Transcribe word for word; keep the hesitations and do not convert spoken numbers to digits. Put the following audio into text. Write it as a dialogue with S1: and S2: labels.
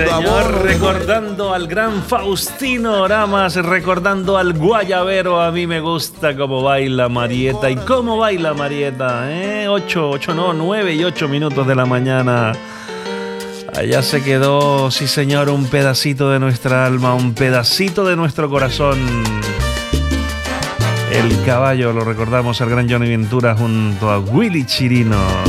S1: Señor, recordando al gran Faustino Oramas, recordando al guayabero. A mí me gusta cómo baila Marieta. ¿Y cómo baila Marieta? ¿Eh? Ocho, ocho, no, nueve y ocho minutos de la mañana. Allá se quedó, sí señor, un pedacito de nuestra alma, un pedacito de nuestro corazón. El caballo, lo recordamos al gran Johnny Ventura junto a Willy Chirino.